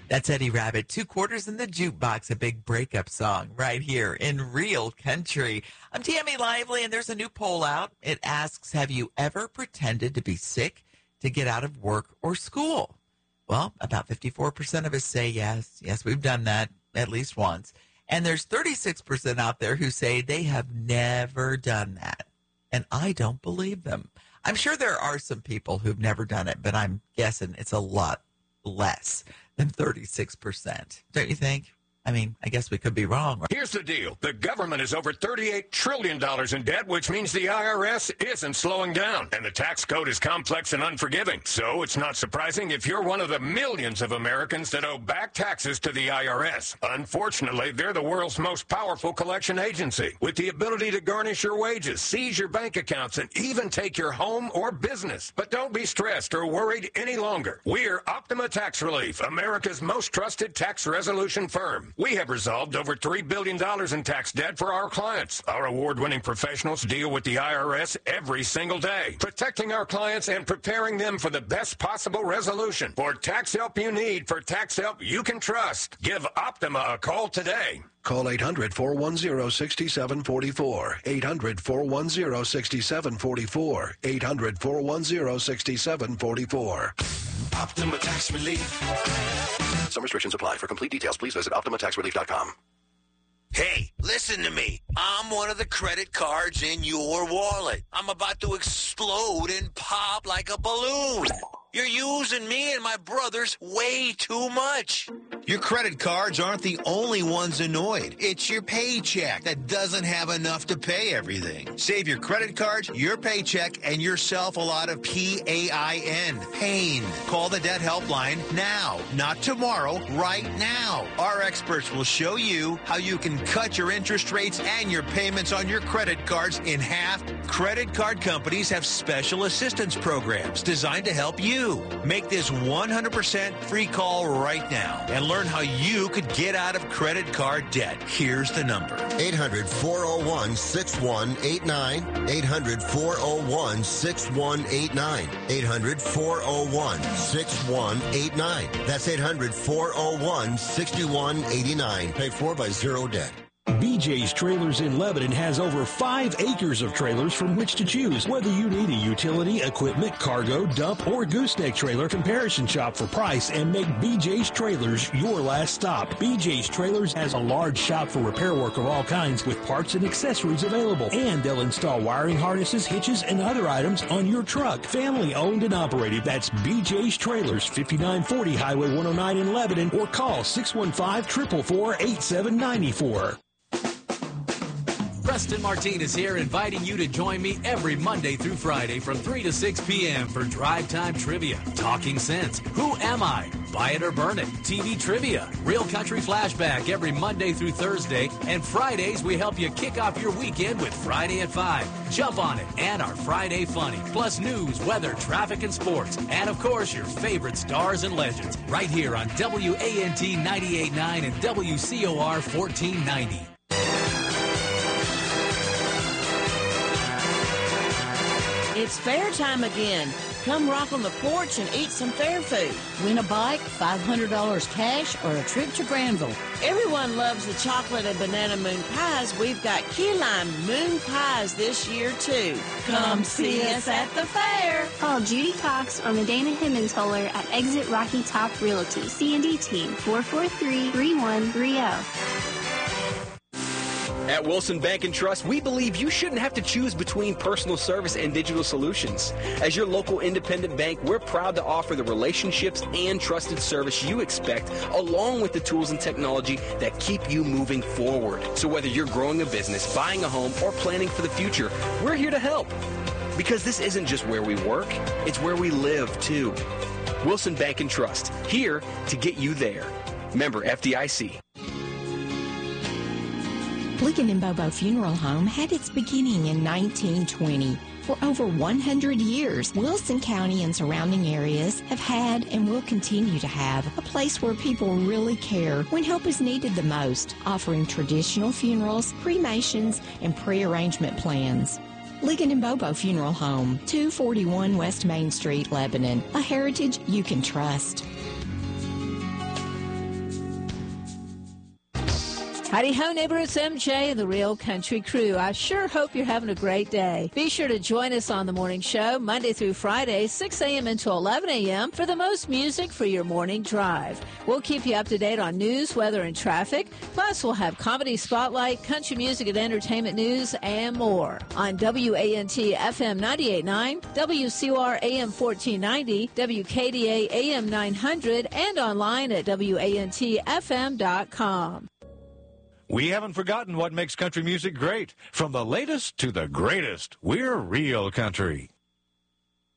That's Eddie Rabbit, 2 quarters in the jukebox, a big breakup song right here in Real Country. I'm Tammy Lively, and there's a new poll out. It asks, have you ever pretended to be sick to get out of work or school? Well, about 54% of us say yes. Yes, we've done that at least once. And there's 36% out there who say they have never done that. And I don't believe them. I'm sure there are some people who've never done it, but I'm guessing it's a lot less than 36%. Don't you think? I mean, I guess we could be wrong. Here's the deal. The government is over $38 trillion in debt, which means the IRS isn't slowing down. And the tax code is complex and unforgiving. So it's not surprising if you're one of the millions of Americans that owe back taxes to the IRS. Unfortunately, they're the world's most powerful collection agency, with the ability to garnish your wages, seize your bank accounts, and even take your home or business. But don't be stressed or worried any longer. We're Optima Tax Relief, America's most trusted tax resolution firm. We have resolved over $3 billion in tax debt for our clients. Our award-winning professionals deal with the IRS every single day, protecting our clients and preparing them for the best possible resolution. For tax help you need, for tax help you can trust, give Optima a call today. Call 800-410-6744. 800-410-6744. 800-410-6744. Optima Tax Relief. Some restrictions apply. For complete details, please visit OptimaTaxRelief.com. Hey, listen to me. I'm one of the credit cards in your wallet. I'm about to explode and pop like a balloon. You're using me and my brothers way too much. Your credit cards aren't the only ones annoyed. It's your paycheck that doesn't have enough to pay everything. Save your credit cards, your paycheck, and yourself a lot of PAIN. Pain. Call the debt helpline now, not tomorrow, right now. Our experts will show you how you can cut your interest rates and your payments on your credit cards in half. Credit card companies have special assistance programs designed to help you. Make this 100% free call right now and learn how you could get out of credit card debt. Here's the number. 800-401-6189. 800-401-6189. 800-401-6189. That's 800-401-6189. Paid for by Zero Debt. BJ's Trailers in Lebanon has over 5 acres of trailers from which to choose. Whether you need a utility, equipment, cargo, dump, or gooseneck trailer, comparison shop for price and make BJ's Trailers your last stop. BJ's Trailers has a large shop for repair work of all kinds with parts and accessories available. And they'll install wiring harnesses, hitches, and other items on your truck. Family owned and operated. That's BJ's Trailers, 5940 Highway 109 in Lebanon, or call 615-444-8794. Preston Martinez here, inviting you to join me every Monday through Friday from 3 to 6 p.m. for Drive Time Trivia, Talking Sense, Who Am I?, Buy It or Burn It, TV Trivia, Real Country Flashback every Monday through Thursday, and Fridays we help you kick off your weekend with Friday at 5. Jump on it, and our Friday Funny, plus news, weather, traffic, and sports, and of course your favorite stars and legends, right here on WANT 98.9 and WCOR 1490. It's fair time again. Come rock on the porch and eat some fair food. Win a bike, $500 cash, or a trip to Granville. Everyone loves the chocolate and banana moon pies. We've got key lime moon pies this year, too. Come see us at the fair. Call Judy Cox or Medana Himmensholler at Exit Rocky Top Realty, C&D Team, 443-3130. At Wilson Bank and Trust, we believe you shouldn't have to choose between personal service and digital solutions. As your local independent bank, we're proud to offer the relationships and trusted service you expect, along with the tools and technology that keep you moving forward. So whether you're growing a business, buying a home, or planning for the future, we're here to help. Because this isn't just where we work, it's where we live, too. Wilson Bank and Trust, here to get you there. Member FDIC. Ligon & Bobo Funeral Home had its beginning in 1920. For over 100 years, Wilson County and surrounding areas have had and will continue to have a place where people really care when help is needed the most, offering traditional funerals, cremations, and pre-arrangement plans. Ligon & Bobo Funeral Home, 241 West Main Street, Lebanon, a heritage you can trust. Howdy ho, neighbor, it's MJ and the Real Country Crew. I sure hope you're having a great day. Be sure to join us on the morning show Monday through Friday, 6 a.m. until 11 a.m. for the most music for your morning drive. We'll keep you up to date on news, weather, and traffic. Plus, we'll have comedy spotlight, country music and entertainment news, and more. On WANT FM 98.9, WCOR AM 1490, WKDA AM 900, and online at WANTFM.com. We haven't forgotten what makes country music great. From the latest to the greatest, we're Real Country.